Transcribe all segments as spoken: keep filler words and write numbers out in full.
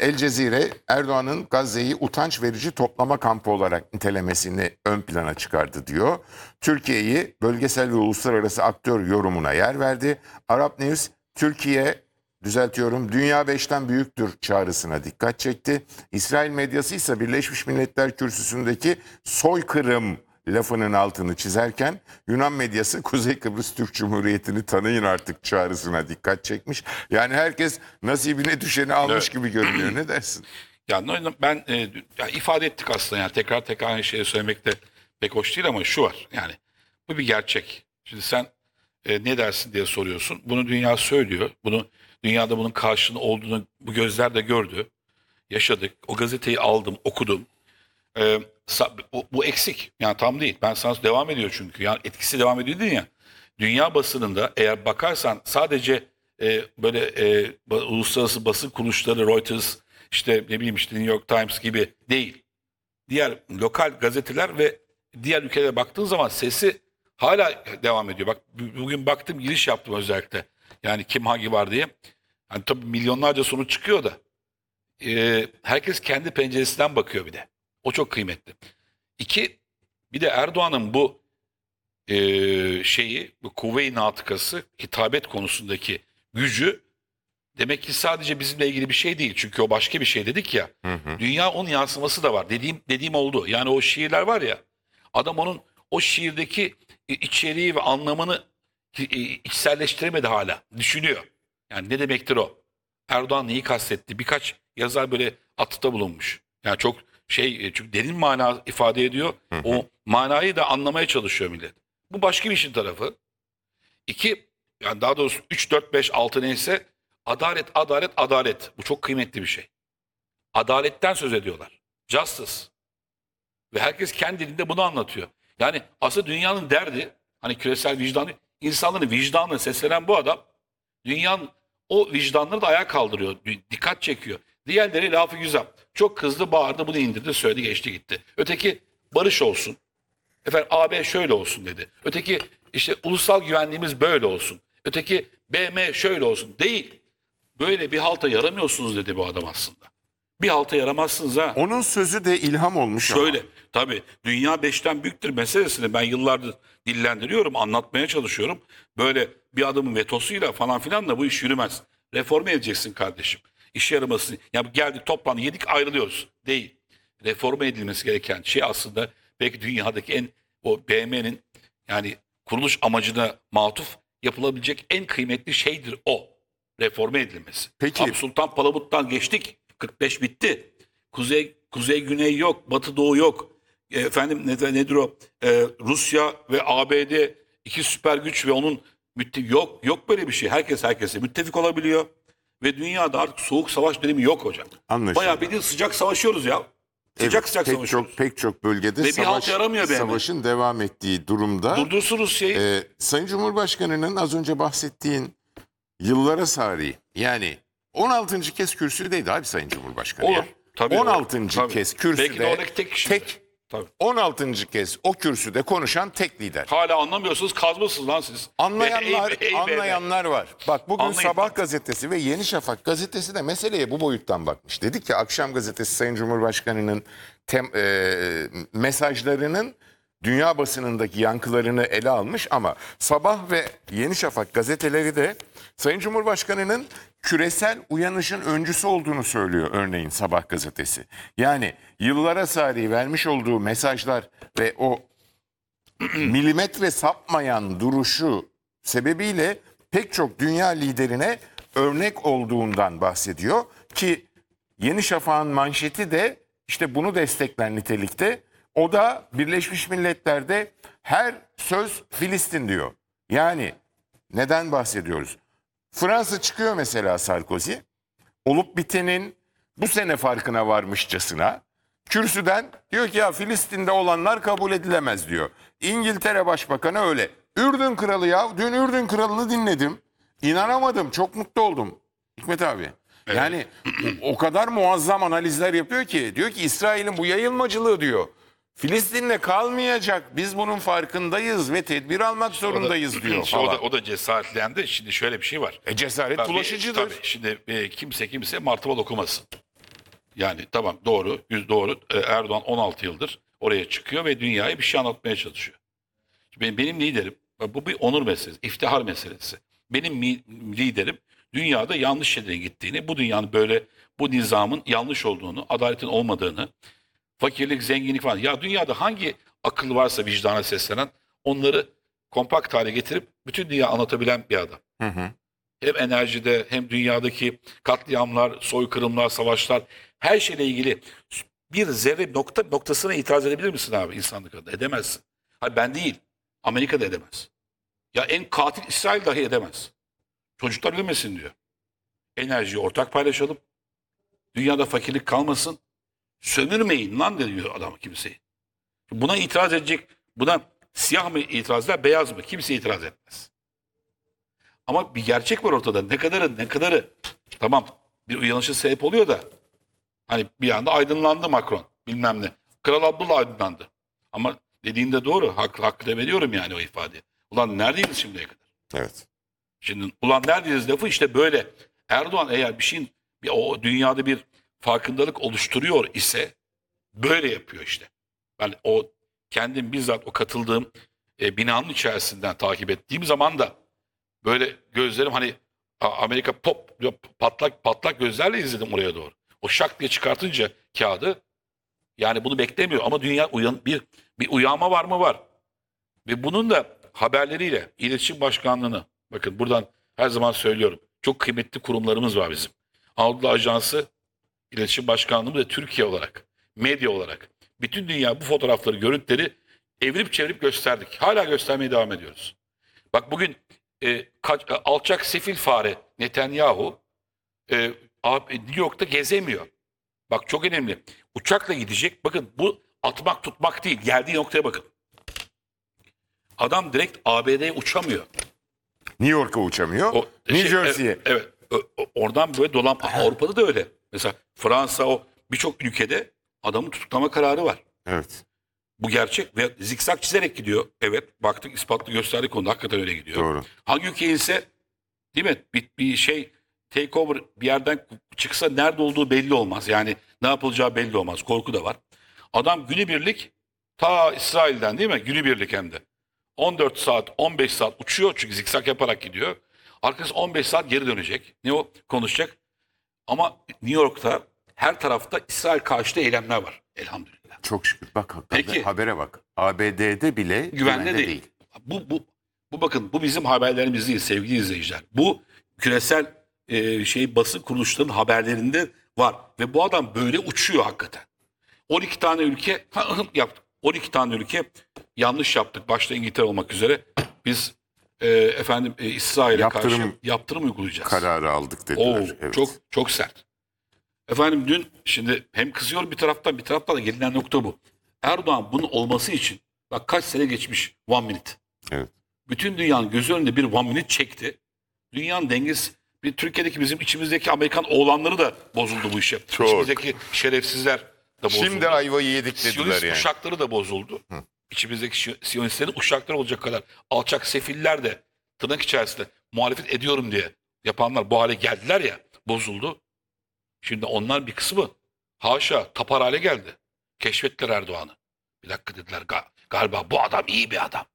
El Cezire Erdoğan'ın Gazze'yi utanç verici toplama kampı olarak nitelemesini ön plana çıkardı diyor. Türkiye'yi bölgesel ve uluslararası aktör yorumuna yer verdi. Arap News Türkiye, düzeltiyorum, dünya beşten büyüktür çağrısına dikkat çekti. İsrail medyası ise Birleşmiş Milletler kürsüsündeki soykırım lafının altını çizerken Yunan medyası Kuzey Kıbrıs Türk Cumhuriyeti'ni tanıyın artık çağrısına dikkat çekmiş. Yani herkes nasibine düşeni almış Evet. gibi görünüyor. Ne dersin? Yani ben e, ya ifade ettik aslında, yani tekrar tekrar aynı şeyi söylemek de pek hoş değil ama şu var, yani bu bir gerçek. Şimdi sen e, ne dersin diye soruyorsun. Bunu dünya söylüyor. Bunu dünyada bunun karşılığı olduğunu bu gözler de gördü. Yaşadık. O gazeteyi aldım, okudum. E, bu, bu eksik. Yani tam değil. Ben sana devam ediyor çünkü. Yani etkisi devam ediyor değil ya. Dünya basınında eğer bakarsan sadece e, böyle e, uluslararası basın kuruluşları, Reuters, işte ne bileyim işte New York Times gibi değil. Diğer lokal gazeteler ve diğer ülkelere baktığın zaman sesi hala devam ediyor. Bak bugün baktım, giriş yaptım özellikle. Yani kim hangi var diye. Hani tabii milyonlarca sonuç çıkıyor da. E, herkes kendi penceresinden bakıyor bir de. O çok kıymetli. İki, bir de Erdoğan'ın bu e, şeyi, bu kuvve-i natıkası, hitabet konusundaki gücü demek ki sadece bizimle ilgili bir şey değil. Çünkü o başka bir şey dedik ya. Hı hı. Dünya onun yansıması da var. Dediğim dediğim oldu. Yani o şiirler var ya. Adam onun o şiirdeki içeriği ve anlamını içselleştiremedi hala. Düşünüyor. Yani ne demektir o? Erdoğan neyi kastetti? Birkaç yazar böyle atıfta bulunmuş. Yani çok şey, çünkü derin mana ifade ediyor. Hı hı. O manayı da anlamaya çalışıyor millet. Bu başka bir işin tarafı. İki, yani daha doğrusu üç, dört, beş, altı neyse, adalet, adalet, adalet. Bu çok kıymetli bir şey. Adaletten söz ediyorlar. Justice. Ve herkes kendi dilinde bunu anlatıyor. Yani aslında dünyanın derdi, hani küresel vicdanı, insanların vicdanına seslenen bu adam, dünyanın o vicdanları da ayağa kaldırıyor, dikkat çekiyor. Diğerleri lafı güzel. Çok kızdı, bağırdı, bunu indirdi, söyledi, geçti gitti. Öteki barış olsun. Efendim A B şöyle olsun dedi. Öteki işte ulusal güvenliğimiz böyle olsun. Öteki B M şöyle olsun. Değil. Böyle bir halta yaramıyorsunuz dedi bu adam aslında. Bir halta yaramazsınız ha. Onun sözü de ilham olmuş ama. Şöyle, tabii dünya beşten büyüktür meselesini ben yıllardır dillendiriyorum, anlatmaya çalışıyorum. Böyle bir adamın vetosuyla falan filan da bu iş yürümez. Reforme edeceksin kardeşim. İşe yaramasın. Ya geldik, toplandı, yedik, ayrılıyoruz. Değil. Reforme edilmesi gereken şey aslında belki dünyadaki en, o B M'nin yani kuruluş amacına matuf yapılabilecek en kıymetli şeydir o. Reforme edilmesi. Peki. Abi Sultan Palamut'tan geçtik. kırk beş bitti. Kuzey kuzey güney yok, batı doğu yok. E, efendim ne, nedir o? E, Rusya ve A B D iki süper güç ve onun müttefik, yok yok böyle bir şey. Herkes herkese müttefik olabiliyor ve dünyada artık soğuk savaş dönemi yok hocam. Anlaşıldı. Bayağı bildiğin sıcak savaşıyoruz ya. Sıcak Evet, sıcak pek savaşıyoruz. çok pek çok bölgede Ve bir savaş, halt yaramıyor be savaşın devam ettiği durumda. Durdursun Rusya'yı. Ee, Sayın Cumhurbaşkanı'nın az önce bahsettiğin yıllara sari, yani on altıncı kez kürsüdeydi abi Sayın Cumhurbaşkanı. Olur. Ya. Tabii, on altıncı tabii. kez kürsüde. Belki de oradaki tek kişi. tek Tabii. on altıncı kez o kürsüde konuşan tek lider. Hala anlamıyorsunuz, kazmasınız lan siz. Anlayanlar, Ey- ey- ey- anlayanlar var. Bak bugün Anlayın. Sabah gazetesi ve Yeni Şafak gazetesi de meseleye bu boyuttan bakmış. Dedik ki Akşam gazetesi Sayın Cumhurbaşkanı'nın tem, e, mesajlarının dünya basınındaki yankılarını ele almış ama Sabah ve Yeni Şafak gazeteleri de Sayın Cumhurbaşkanı'nın küresel uyanışın öncüsü olduğunu söylüyor örneğin Sabah gazetesi. Yani yıllara sari vermiş olduğu mesajlar ve o milimetre sapmayan duruşu sebebiyle pek çok dünya liderine örnek olduğundan bahsediyor ki Yeni Şafak'ın manşeti de işte bunu destekler nitelikte. O da Birleşmiş Milletler'de her söz Filistin diyor. Yani neden bahsediyoruz? Fransa çıkıyor mesela Sarkozy. Olup bitenin bu sene farkına varmışçasına kürsüden diyor ki ya Filistin'de olanlar kabul edilemez diyor. İngiltere Başbakanı öyle. Ürdün Kralı ya, dün Ürdün Kralı'nı dinledim. İnanamadım, çok mutlu oldum. Hikmet abi. Evet. Yani o, o kadar muazzam analizler yapıyor ki. Diyor ki İsrail'in bu yayılmacılığı diyor. Filistin'le kalmayacak. Biz bunun farkındayız ve tedbir almak zorundayız diyor İşte o, falan. da, o da cesaretlendi. Şimdi şöyle bir şey var. E cesaret Tabii, bulaşıcıdır. tabii. Şimdi e, kimse kimse martıval okumasın. Yani tamam doğru, yüz doğru. Ee, Erdoğan on altı yıldır oraya çıkıyor ve dünyaya bir şey anlatmaya çalışıyor. Benim, benim liderim, bu bir onur meselesi, iftihar meselesi. Benim mi- liderim dünyada yanlış şeylere gittiğini, bu dünyanın böyle, bu nizamın yanlış olduğunu, adaletin olmadığını, fakirlik, zenginlik falan. Ya dünyada hangi akıl varsa vicdana seslenen onları kompakt hale getirip bütün dünya anlatabilen bir adam. Hı hı. Hem enerjide hem dünyadaki katliamlar, soykırımlar, savaşlar her şeyle ilgili bir zerre nokta noktasına itiraz edebilir misin abi insanlık adına? Edemezsin. Hayır ben değil. Amerika da edemez. Ya en katil İsrail dahi edemez. Çocuklar ölmesin diyor. Enerjiyi ortak paylaşalım. Dünyada fakirlik kalmasın. Sömürmeyin lan diyor adam kimseyi. Buna itiraz edecek, buna siyah mı itiraz eder, beyaz mı? Kimse itiraz etmez. Ama bir gerçek var ortada. Ne kadarı ne kadarı tamam bir uyanışa sebep oluyor da hani bir anda aydınlandı Macron bilmem ne. Kral Abdullah aydınlandı. Ama dediğinde doğru. Hak, hakkı da veriyorum yani o ifadeye. Ulan neredeyiz şimdiye kadar? Evet. Şimdi ulan neredeyiz lafı işte böyle. Erdoğan eğer bir şeyin bir, o dünyada bir farkındalık oluşturuyor ise böyle yapıyor işte. Ben o kendim bizzat o katıldığım e, binanın içerisinden takip ettiğim zaman da böyle gözlerim hani A- Amerika pop patlak patlak gözlerle izledim oraya doğru. O şak diye çıkartınca kağıdı yani bunu beklemiyor ama dünya uyan bir bir uyanma var mı var. Ve bunun da haberleriyle İletişim Başkanlığı'nı bakın buradan her zaman söylüyorum. Çok kıymetli kurumlarımız var bizim. Anadolu Ajansı, İletişim Başkanlığımız ve Türkiye olarak, medya olarak bütün dünya bu fotoğrafları, görüntüleri evirip çevirip gösterdik. Hala göstermeye devam ediyoruz. Bak bugün e, kaç- e, alçak sefil fare Netanyahu e, abi, New York'ta gezemiyor. Bak çok önemli. Uçakla gidecek. Bakın bu atmak tutmak değil. Geldiği noktaya bakın. Adam direkt A B D'ye uçamıyor. New York'a uçamıyor. O New şey, Jersey'ye. Evet, evet. O- o- oradan böyle dolan. Avrupa'da da öyle. Mesela Fransa o birçok ülkede adamın tutuklama kararı var. Evet. Bu gerçek ve zikzak çizerek gidiyor. Evet baktık ispatlı gösterdik konuda hakikaten öyle gidiyor. Doğru. Hangi ülke ise değil mi bir, bir şey takeover bir yerden çıksa nerede olduğu belli olmaz. Yani ne yapılacağı belli olmaz. Korku da var. Adam günübirlik ta İsrail'den değil mi? Günübirlik hem de. on dört saat on beş saat uçuyor çünkü zikzak yaparak gidiyor. Arkası on beş saat geri dönecek. Ne o konuşacak? Ama New York'ta her tarafta İsrail karşıtı eylemler var. Elhamdülillah. Çok şükür. Bak hakikaten Peki. habere bak. A B D'de bile Güvende, güvende değil. değil. Bu, bu, bu bakın bu bizim haberlerimiz değil sevgili izleyiciler. Bu küresel e, şey basın kuruluşlarının haberlerinde var. Ve bu adam böyle uçuyor hakikaten. on iki tane ülke yaptık. on iki tane ülke yanlış yaptık. Başta İngiltere olmak üzere. Biz e, efendim e, İsrail'e Yaptırım karşı yaptırım uygulayacağız. Kararı aldık Oo, dediler. Evet. çok çok sert. Efendim dün şimdi hem kızıyor bir taraftan bir taraftan da gelinen nokta bu. Erdoğan bunun olması için bak kaç sene geçmiş one minute. Evet. Bütün dünyanın gözü önünde bir one minute çekti. Dünyanın dengesi bir Türkiye'deki bizim içimizdeki Amerikan oğlanları da bozuldu bu işe. Çok. İçimizdeki şerefsizler de bozuldu. Şimdi ayvayı yedik dediler Siyonist yani. uşakları da bozuldu. İçimizdeki şi- Siyonistlerin uşakları olacak kadar alçak sefiller de tırnak içerisinde muhalefet ediyorum diye yapanlar bu hale geldiler ya bozuldu. Şimdi onlar bir kısmı haşa tapar hale geldi. Keşfettiler Erdoğan'ı. Bir dakika dediler "Ga- galiba bu adam iyi bir adam.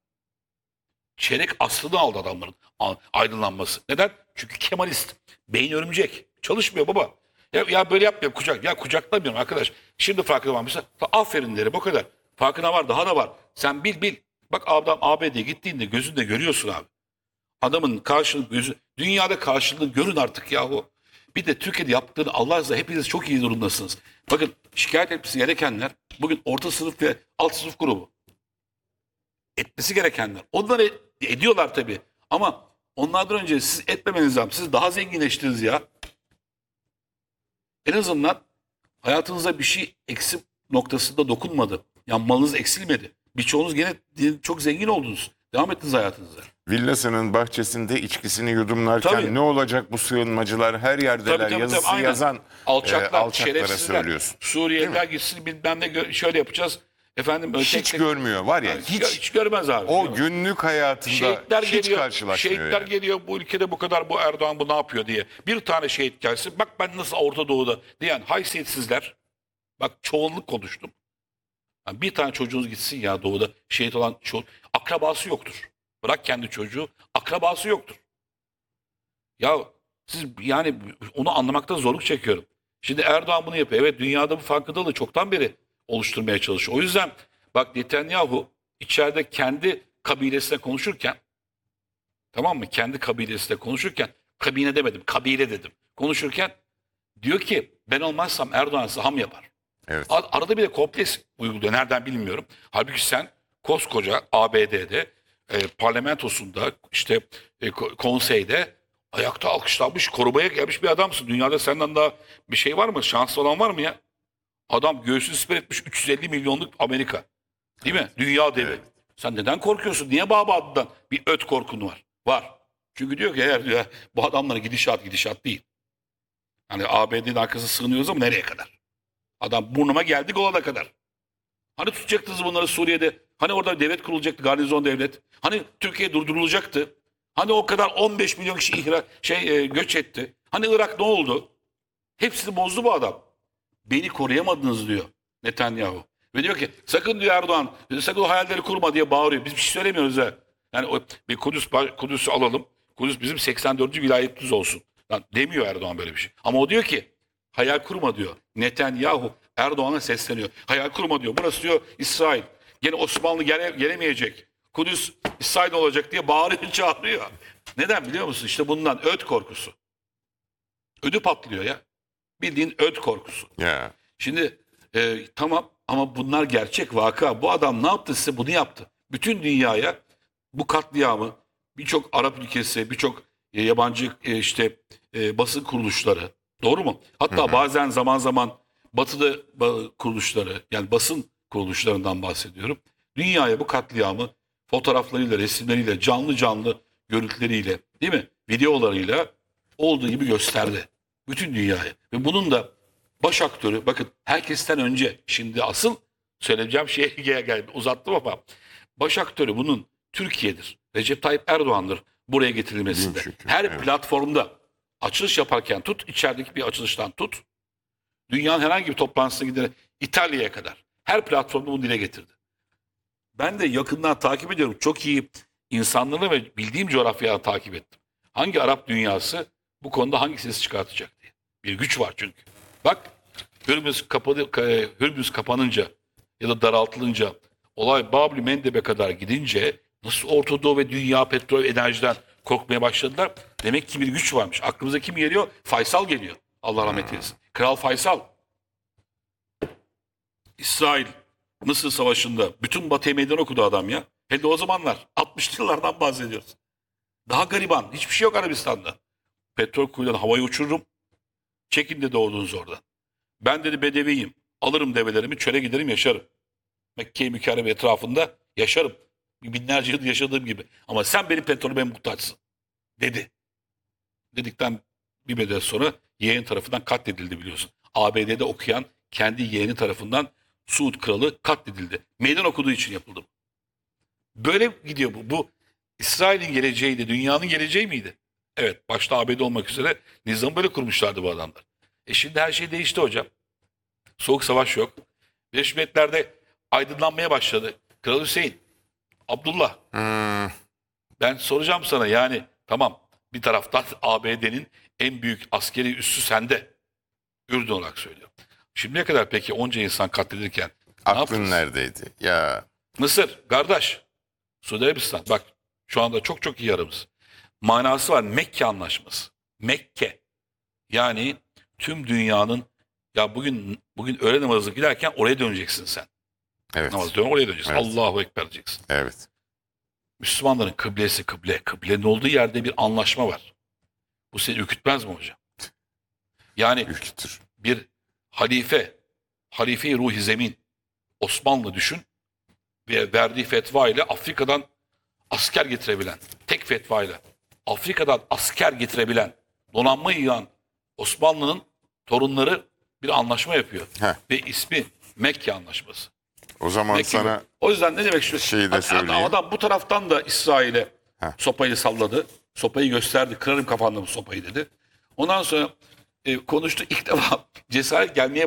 Çeyrek aslını aldı adamların a- aydınlanması. Neden? Çünkü Kemalist. Beyin örümcek. Çalışmıyor baba. Ya, ya böyle yapmıyorum kucak. Ya kucaklamıyorum arkadaş. Şimdi farkına varmışsa aferin derim o kadar. Farkına var daha da var. Sen bil bil. Bak adam A B D'ye gittiğinde gözünde görüyorsun abi. Adamın karşılığı gözü. Dünyada karşılığını görün artık yahu. Bir de Türkiye'de yaptığını Allah razı olsun hepiniz çok iyi durumdasınız. Bakın şikayet etmesi gerekenler bugün orta sınıf ve alt sınıf grubu. Etmesi gerekenler. Onları ed- ediyorlar tabii. Ama onlardan önce siz etmemeniz lazım. Siz daha zenginleştiniz ya. En azından hayatınıza bir şey eksik noktasında dokunmadı. Yani malınız eksilmedi. Birçoğunuz gene çok zengin oldunuz. Devam ettiniz hayatınıza. Villasının bahçesinde içkisini yudumlarken Tabii. ne olacak bu sığınmacılar her yerdeler Tabii, tabii, yazısı tabii, aynen. yazan Alçaklar, e, alçaklara şerefsizler. söylüyorsun. Suriyeliler gitsin bilmem ne gö- şöyle yapacağız. Efendim Hiç tek tek- görmüyor var ya, hiç, hiç hiç görmez abi. o günlük hayatında Şehitler hiç geliyor, karşılaşmıyor. şehitler yani. geliyor bu ülkede bu kadar bu Erdoğan bu ne yapıyor diye. Bir tane şehit gelsin bak ben nasıl Orta Doğu'da diyen haysiyetsizler. Bak çoğunluk konuştum. Yani bir tane çocuğunuz gitsin ya Doğu'da şehit olan ço- akrabası yoktur. Bırak kendi çocuğu akrabası yoktur. Ya siz yani onu anlamakta zorluk çekiyorum. Şimdi Erdoğan bunu yapıyor. Evet dünyada bu farkındalığı çoktan beri oluşturmaya çalışıyor. O yüzden bak Netanyahu içeride kendi kabilesine konuşurken tamam mı? Kendi kabilesine konuşurken kabine demedim kabile dedim. Konuşurken diyor ki ben olmazsam Erdoğan saham yapar. Evet. Ar- Arada bir de kompleks uyguluyor. Nereden bilmiyorum. Halbuki sen koskoca A B D'de e, parlamentosunda işte e, ko- konseyde ayakta alkışlanmış korumaya gelmiş bir adamsın. Dünyada senden daha bir şey var mı? Şanslı olan var mı ya? Adam göğsünü siper etmiş üç yüz elli milyonluk Amerika. Değil mi? Dünya devi. Evet. Sen neden korkuyorsun? Niye Bağdat'tan bir öt korkun var? Var. Çünkü diyor ki eğer diyor, bu adamların gidişat gidişat değil. Hani A B D'nin arkasına sığınıyoruz ama nereye kadar? Adam burnuma geldik olana kadar. Hani tutacaktınız bunları Suriye'de? Hani orada devlet kurulacaktı, garnizon devlet? Hani Türkiye durdurulacaktı? Hani o kadar on beş milyon kişi ihra, şey e, göç etti? Hani Irak ne oldu? Hepsini bozdu bu adam. Beni koruyamadınız diyor Netanyahu. Ve diyor ki sakın diyor Erdoğan, sakın o hayalleri kurma diye bağırıyor. Biz bir şey söylemiyoruz ha. Yani o, bir Kudüs, Kudüs'ü alalım. Kudüs bizim seksen dördüncü vilayetimiz olsun. Lan demiyor Erdoğan böyle bir şey. Ama o diyor ki hayal kurma diyor. Netanyahu Erdoğan'a sesleniyor. Hayal kurma diyor. Burası diyor İsrail. Gene Osmanlı gele, gelemeyecek. Kudüs İsrail olacak diye bağırıyor çağırıyor. Neden biliyor musun? İşte bundan öd korkusu. Ödü patlıyor ya. Bildiğin öd korkusu. Ya. Şimdi e, tamam ama bunlar gerçek vaka. Bu adam ne yaptı size bunu yaptı. Bütün dünyaya bu katliamı birçok Arap ülkesi, birçok e, yabancı e, işte e, basın kuruluşları doğru mu? Hatta bazen zaman zaman batıda ba- kuruluşları yani basın kuruluşlarından bahsediyorum. Dünyaya bu katliamı fotoğraflarıyla, resimleriyle, canlı canlı görüntüleriyle değil mi? Videolarıyla olduğu gibi gösterdi. Bütün dünyaya. Ve bunun da baş aktörü bakın herkesten önce şimdi asıl söyleyeceğim şeye geldi uzattım ama baş aktörü bunun Türkiye'dir. Recep Tayyip Erdoğan'dır buraya getirilmesinde. Değil çünkü, Her evet. platformda açılış yaparken tut içerideki bir açılıştan tut dünyanın herhangi bir toplantısına giderek İtalya'ya kadar her platformda bunu dile getirdi. Ben de yakından takip ediyorum. Çok iyi insanları ve bildiğim coğrafyaları takip ettim. Hangi Arap dünyası bu konuda hangi ses çıkartacak diye. Bir güç var çünkü. Bak Hürmüz, kapadı, ka- Hürmüz kapanınca ya da daraltılınca olay Bab-ı Mendeb'e kadar gidince nasıl Orta Doğu ve dünya petrol enerjiden korkmaya başladılar. Demek ki bir güç varmış. Aklımıza kim geliyor? Faysal geliyor. Allah rahmet eylesin. Kral Faysal. İsrail Mısır Savaşı'nda bütün Batı'ya meydan okudu adam ya. Hele o zamanlar altmışlı yıllardan bahsediyoruz. Daha gariban. Hiçbir şey yok Arabistan'da. Petrol kuyudan havayı uçururum. Çekin de doğdunuz oradan. Ben dedi bedeviyim. Alırım develerimi çöle giderim yaşarım. Mekke-i Mükerreme etrafında yaşarım. Binlerce yıl yaşadığım gibi. Ama sen benim petrolüme muhtaçsın. Dedi. Dedikten bir müddet sonra yeğen tarafından katledildi biliyorsun. A B D'de okuyan kendi yeğeni tarafından Suud kralı katledildi. Meydan okuduğu için yapıldı. Böyle gidiyor bu. Bu İsrail'in geleceğiydi. Dünyanın geleceği miydi? Evet. Başta A B D olmak üzere nizamı böyle kurmuşlardı bu adamlar. E şimdi her şey değişti hocam. Soğuk savaş yok. Birleşmiş Milletler'de aydınlanmaya başladı. Kral Hüseyin, Abdullah. Hmm. Ben soracağım sana yani tamam bir taraftan A B D'nin en büyük askeri üssü sende. Ürdün olarak söylüyorum. Şimdiye kadar peki onca insan katledilirken ne Aklın yaptınız? neredeydi? Ya. Mısır, kardeş. Suudi Arabistan. Bak şu anda çok çok iyi aramız. Manası var Mekke Anlaşması. Mekke. Yani tüm dünyanın ya bugün bugün öğle namazı giderken oraya döneceksin sen. Evet. Namaz dön oraya döneceksin. Evet. Allahu Ekber diyeceksin. Evet. Müslümanların kıblesi kıble. Kıblenin olduğu yerde bir anlaşma var. Bu seni ürkütmez mi hocam? Yani Ürkütür. bir halife, halife-i ruhi zemin Osmanlı düşün ve verdiği fetva ile Afrika'dan asker getirebilen, tek fetva ile Afrika'dan asker getirebilen, donanma yığan Osmanlı'nın torunları bir anlaşma yapıyor. Heh. Ve ismi Mekke Anlaşması. O zaman Demek ki bu- sana o yüzden ne demek şu? şeyi de Adam- söyleyeyim. Adam bu taraftan da İsrail'e Heh. sopayı salladı. Sopayı gösterdi. Kırarım kafanda bu sopayı dedi. Ondan sonra e, konuştu. İlk defa cesaret gelmeye